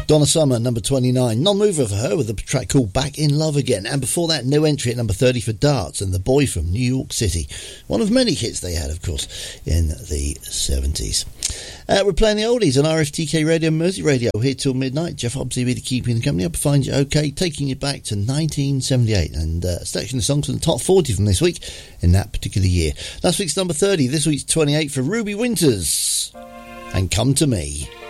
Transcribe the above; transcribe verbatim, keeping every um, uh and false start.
Donna Summer, number twenty-nine. Non-mover for her with a track called Back in Love Again. And before that, no entry at number thirty for Darts and The Boy from New York City. One of many hits they had, of course, in the seventies. Uh, we're playing the oldies on R F T K Radio, Mersey Radio, here till midnight. Jeff Hobbs, with keeping the company. I hope I find you okay. Taking you back to nineteen seventy-eight and uh, a selection of songs from the top forty from this week in that particular year. Last week's number thirty, this week's twenty-eight for Ruby Winters. And Come to Me.